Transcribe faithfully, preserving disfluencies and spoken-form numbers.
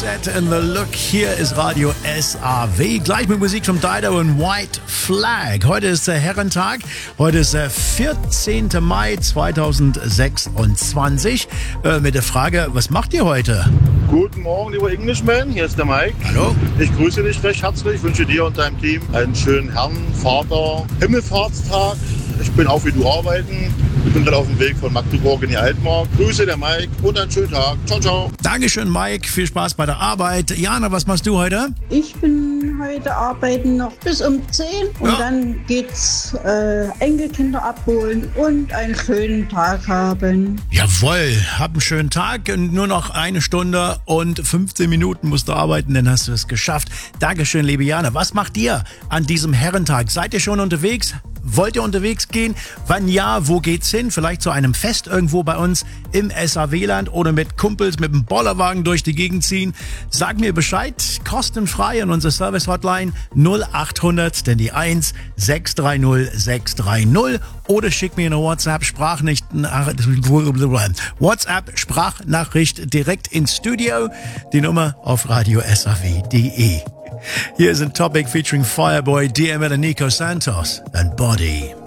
Set in the Look. Hier ist Radio S A W. Gleich mit Musik von Dido und White Flag. Heute ist der Herrentag. Heute ist der vierzehnten Mai zweitausendsechsundzwanzig. Äh, mit der Frage, was macht ihr heute? Guten Morgen, lieber Englishman. Hier ist der Mike. Hallo. Ich grüße dich recht herzlich. Ich wünsche dir und deinem Team einen schönen Herrn, Vater, Himmelfahrtstag. Ich bin auch wie du arbeiten. Ich bin gerade auf dem Weg von Magdeburg in die Altmark. Grüße der Mike und einen schönen Tag. Ciao, ciao. Dankeschön, Mike. Viel Spaß bei der Arbeit. Jana, was machst du heute? Ich bin heute arbeiten noch bis um zehn und Ja. dann geht's äh, Enkelkinder abholen und einen schönen Tag haben. Jawohl, hab einen schönen Tag. Nur noch eine Stunde und fünfzehn Minuten musst du arbeiten, dann hast du es geschafft. Dankeschön, liebe Jana. Was macht ihr an diesem Herrentag? Seid ihr schon unterwegs? Wollt ihr unterwegs gehen? Wann ja, wo geht's hin? Vielleicht zu einem Fest irgendwo bei uns im S A W-Land oder mit Kumpels mit dem Bollerwagen durch die Gegend ziehen? Sag mir Bescheid, kostenfrei an unsere Service-Hotline null acht hundert, denn die eins sechs drei null sechs drei null oder schick mir eine WhatsApp-Sprachnachricht WhatsApp-Sprachnachricht direkt ins Studio. Die Nummer auf radio S A W punkt de. Hier ist ein Topic featuring Fireboy, D M L und Nico Santos and Body.